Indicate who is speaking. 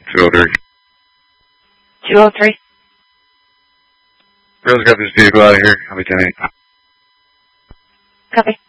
Speaker 1: 203.
Speaker 2: 203.
Speaker 1: Girls got this vehicle out of here. I'll be 10-8.
Speaker 2: Copy.